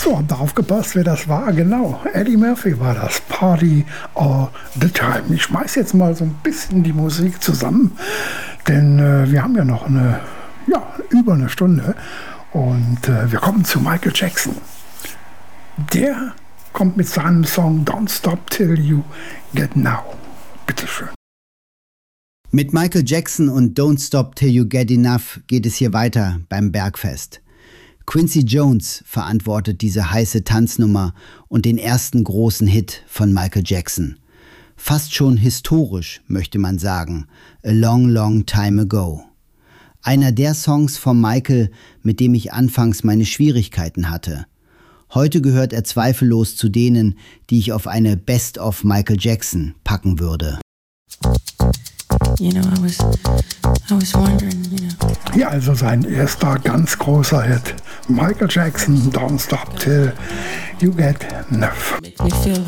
So, habt ihr aufgepasst, wer das war? Genau, Eddie Murphy war das. Party all the time. Ich schmeiß jetzt mal so ein bisschen die Musik zusammen, denn wir haben ja noch über eine Stunde und wir kommen zu Michael Jackson. Der kommt mit seinem Song Don't Stop Till You Get Now. Bitteschön. Mit Michael Jackson und Don't Stop Till You Get Enough geht es hier weiter beim Bergfest. Quincy Jones verantwortet diese heiße Tanznummer und den ersten großen Hit von Michael Jackson. Fast schon historisch, möchte man sagen. A Long, Long Time Ago. Einer der Songs von Michael, mit dem ich anfangs meine Schwierigkeiten hatte. Heute gehört er zweifellos zu denen, die ich auf eine Best of Michael Jackson packen würde. You know, I was wondering, you know. Ja, also sein erster ganz großer Hit. Michael Jackson, Don't Stop Till You Get Enough. Make me feel